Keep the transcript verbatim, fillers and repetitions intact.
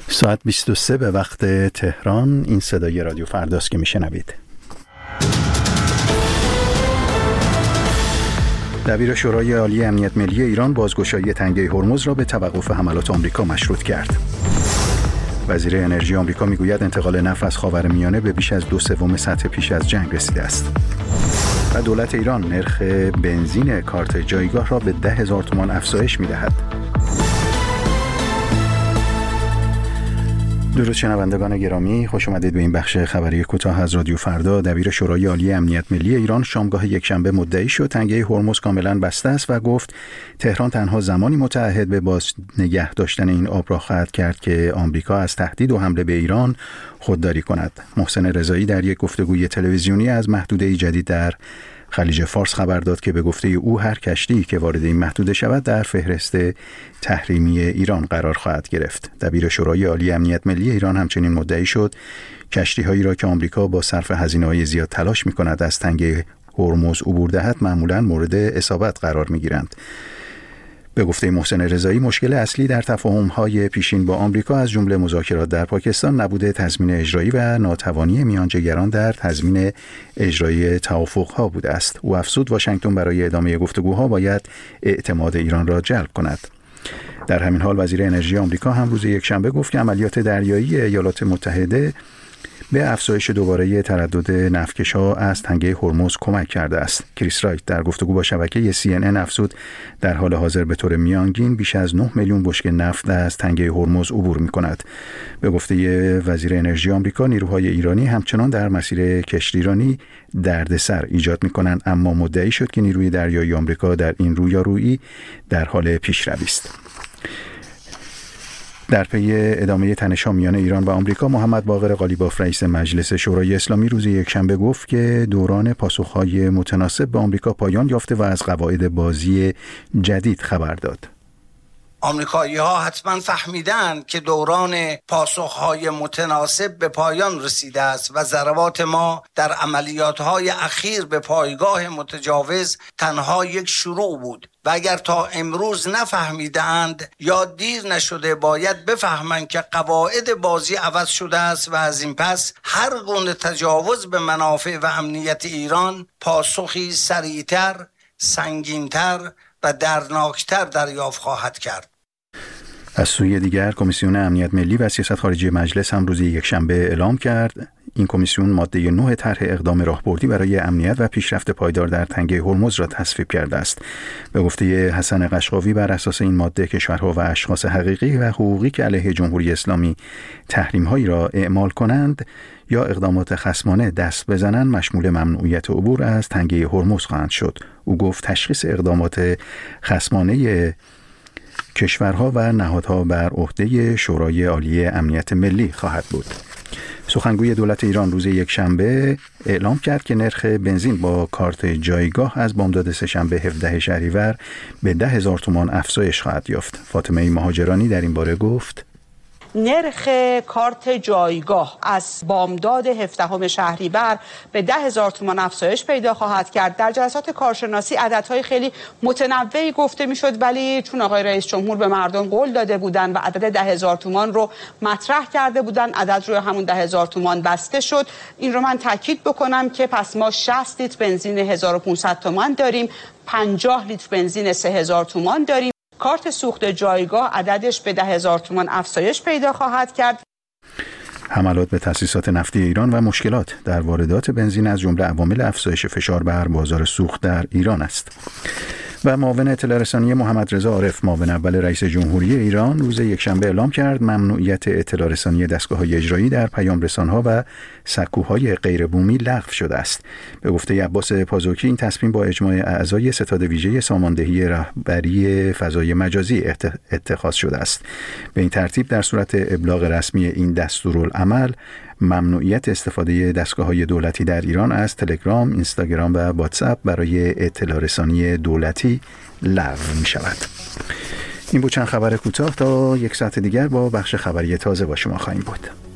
ساعت بیست و سه به وقت تهران. این صدای رادیو فرداست که میشنوید. دبیر شورای عالی امنیت ملی ایران بازگشایی تنگه هرمز را به توقف حملات آمریکا مشروط کرد. وزیر انرژی آمریکا میگوید انتقال نفت از خاورمیانه به بیش از دو سوم سطح پیش از جنگ رسیده است. و دولت ایران نرخ بنزین کارت جایگاه را به ده هزار تومان افزایش میدهد. درود شنوندگان گرامی، خوش آمدید به این بخش خبری کوتاه از رادیو فردا. دبیر شورای عالی امنیت ملی ایران شامگاه یکشنبه مدعی شد تنگه هرمز کاملا بسته است و گفت تهران تنها زمانی متعهد به باز نگه داشتن این آب را خواهد کرد که آمریکا از تهدید و حمله به ایران خودداری کند. محسن رضایی در یک گفتگوی تلویزیونی از محدوده جدید در خلیج فارس خبر داد که به گفته او هر کشتی که وارد این محدوده شود در فهرست تحریمی ایران قرار خواهد گرفت. دبیر شورای عالی امنیت ملی ایران همچنین مدعی شد کشتی‌هایی را که آمریکا با صرف هزینه‌های زیاد تلاش می‌کند از تنگه هرمز عبور دهد معمولاً مورد اصابت قرار می‌گیرند. به گفته محسن رضایی مشکل اصلی در تفاهم‌های پیشین با آمریکا از جمله مذاکرات در پاکستان نبود تضمین اجرایی و ناتوانی میانجیگران در تضمین اجرای توافق‌ها بوده است. او افزود واشنگتن برای ادامه گفتگوها باید اعتماد ایران را جلب کند. در همین حال وزیر انرژی آمریکا هم روز یکشنبه گفت که عملیات دریایی ایالات متحده به افزایش دوباره تردد نفتکش‌ها از تنگه هرمز کمک کرده است. کریس رایت در گفتگو با شبکه سی ان ان افزود در حال حاضر به طور میانگین بیش از نه میلیون بشکه نفت از تنگه هرمز عبور می‌کند. به گفته وزیر انرژی آمریکا نیروهای ایرانی همچنان در مسیر کشتیرانی دردسر ایجاد می‌کنند، اما مدعی شد که نیروی دریایی آمریکا در این رویارویی در حال پیشروی است. در پی ادامه تنش‌ها میان ایران و آمریکا، محمد باقر قالیباف رئیس مجلس شورای اسلامی روز یکشنبه گفت که دوران پاسخ‌های متناسب به آمریکا پایان یافته و از قواعد بازی جدید خبر داد. آمریکایی‌ها حتما فهمیدند که دوران پاسخ‌های متناسب به پایان رسیده است و ضربات ما در عملیات‌های اخیر به پایگاه متجاوز تنها یک شروع بود و اگر تا امروز نفهمیدند یا دیر نشده باید بفهمند که قواعد بازی عوض شده است و از این پس هر گونه تجاوز به منافع و امنیت ایران پاسخی سریعتر، سنگینتر و درناکتر دریافت خواهد کرد. از سوی دیگر کمیسیون امنیت ملی و سیاست خارجی مجلس هم روز یکشنبه اعلام کرد این کمیسیون ماده نه طرح اقدام راهبردی برای امنیت و پیشرفت پایدار در تنگه هرمز را تصویب کرده است. به گفته حسن قشقاوی بر اساس این ماده کشورها و اشخاص حقیقی و حقوقی که علیه جمهوری اسلامی تحریم‌هایی را اعمال کنند یا اقدامات خصمانه دست بزنند مشمول ممنوعیت عبور از تنگه هرمز خواهند شد. او گفت تشخیص اقدامات خصمانه کشورها و نهادها بر عهده شورای عالی امنیت ملی خواهد بود. سخنگوی دولت ایران روز یکشنبه اعلام کرد که نرخ بنزین با کارت جایگاه از بامداد سه‌شنبه هفدهم شهریور به ده هزار تومان افزایش خواهد یافت. فاطمه مهاجرانی در این باره گفت نرخ کارت جایگاه از بامداد هفدهم شهریور به ده هزار تومان افزایش پیدا خواهد کرد. در جلسات کارشناسی عددهای خیلی متنوعی گفته میشد، ولی چون آقای رئیس جمهور به مردم قول داده بودند و عدد ده هزار تومان رو مطرح کرده بودند، عدد روی همون ده هزار تومان بسته شد. این رو من تاکید بکنم که پس ما شصت لیتر بنزین هزار و پانصد تومان داریم، پنجاه لیتر بنزین سه هزار تومان داریم. کارت سوخت جایگاه عددش به ده هزار تومان افزایش پیدا خواهد کرد. حملات به تأسیسات نفتی ایران و مشکلات در واردات بنزین از جمله عوامل افزایش فشار بر بازار سوخت در ایران است. و معاون اطلاع رسانی محمد رضا عارف، معاون اول رئیس جمهوری ایران، روز یکشنبه اعلام کرد ممنوعیت اطلاع رسانی دستگاه‌های اجرایی در پیام رسان‌ها و سکوهای غیر بومی لغو شده است. به گفته عباس پازوکی این تصمیم با اجماع اعضای ستاد ویژه ساماندهی رهبری فضای مجازی اتخاذ شده است. به این ترتیب در صورت ابلاغ رسمی این دستورالعمل ممنوعیت استفاده دستگاه‌های دولتی در ایران از تلگرام، اینستاگرام و واتساپ برای اطلاع رسانی دولتی لغو می‌شود. این بود چند خبر کوتاه. تا یک ساعت دیگر با بخش خبری تازه با شما خواهیم بود.